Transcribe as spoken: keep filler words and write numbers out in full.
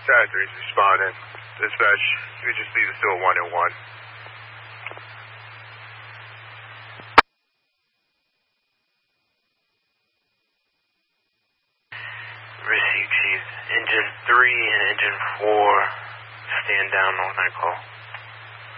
Tower three's responding. Dispatch, you just leave the still one and one. Receive, Chief. Engine three and engine four stand down on night call.